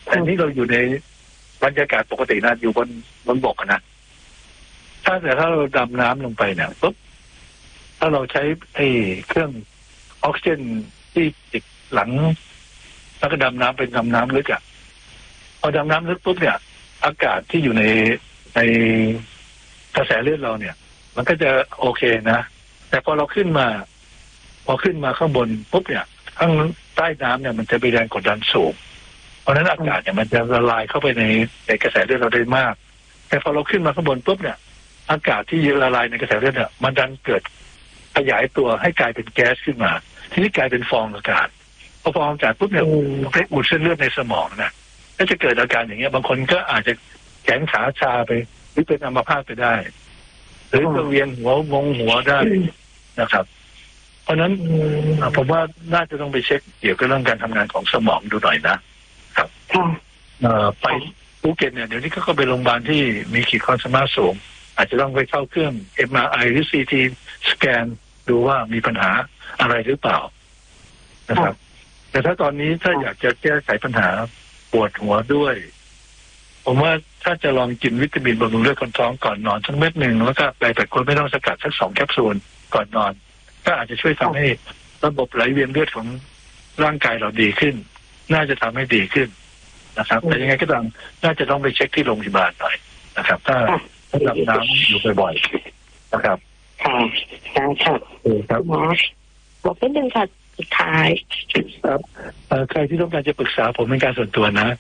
แต่นี่เราอยู่ในบรรยากาศปกตินะอยู่บนบกนะถ้าเราดำน้ำลงไปเนี่ยปุ๊บถ้าเราใช้เครื่องออกซิเจนที่ติดหลังแล้วก็ดำน้ำเป็นดำน้ำลึกพอดำน้ำลึกปุ๊บเนี่ยอากาศที่อยู่ในกระแสเลือดเราเนี่ยมันก็จะโอเคนะแต่พอเราขึ้นมาข้างบนปุ๊บเนี่ยข้างใต้น้ำเนี่ยมันจะมีแรงกดดันสูงเพราะฉะนั้นอากาศเนี่ยมันจะละลายเข้าไปในกระแสเลือดเราได้มากแต่พอเราขึ้นมาข้างบนปุ๊บเนี่ยอากาศที่ละลายในกระแสเลือดเนี่ยมันดันเกิดขยายตัวให้กลายเป็นแก๊สขึ้นมาทีนี้กลายเป็นฟองอากาศพอฟองอากาศปุ๊บเนี่ยไปอุดเส้นเลือดในสมองนะก็จะเกิดอาการอย่างเงี้ยบางคนก็อาจจะแขนขาชาไปหรือเป็นอัมพาตไปได้หรือก็เวียนหัวงงหัวได้นะครับเพราะนั้นผมว่าน่าจะต้องไปเช็คเกี่ยวกับเรื่องการทำงานของสมองดูหน่อยนะครับไปภูเก็ตเนี่ยเดี๋ยวนี้ก็ไปโรงพยาบาลที่มีขีดความสามารถสูงอาจจะต้องไปเข้าเครื่อง MRI หรือ CT สแกนดูว่ามีปัญหาอะไรหรือเปล่านะครับแต่ถ้าตอนนี้ถ้าอยากจะแก้ไขปัญหาปวดหัวด้วยผมว่าถ้าจะลองกินวิตามินบำรุงเลือดคนท้องก่อนนอนสักเม็ดหนึ่งแล้วก็ไปแต่คนไม่ต้องสกัดสัก2 แคปซูลก่อนนอนก็อาจจะช่วยทำให้ระบบไหลเวียนเลือดของร่างกายเราดีขึ้นน่าจะทำให้ดีขึ้นนะครับแต่ยังไงก็ตามน่าจะต้องไปเช็คที่โรงพยาบาลหน่อยนะครับถ้าดำน้ำอยู่บ่อยๆนะครับค่ะได้ค่ะครับบอกนิดนึงค่ะสุดท้ายครับใครที่ต้องการจะปรึกษาผมเป็นการส่วนตัวนะ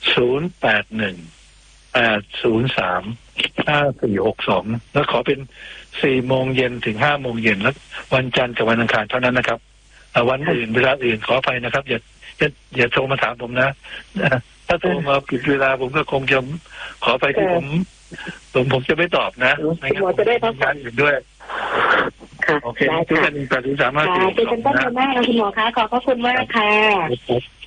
0818035462แล้วขอเป็น4 โมงเย็นถึง5 โมงเย็นแล้ววันจันทร์กับวันอังคารเท่านั้นนะครับวันอื่นเวลาอื่นขออภัยนะครับอย่าโทรมาถามผมนะถ้าโทรมาผิดเวลาผมก็คงจะขอไปที่ผมจะไม่ตอบนะไม่งั้นผมจะได้พักงานอื่นด้วยโอเคทุกท่าน8 ถึง 3 5 4 เป็นต้นมากคุณหมอคะขอบพระคุณมากค่ะ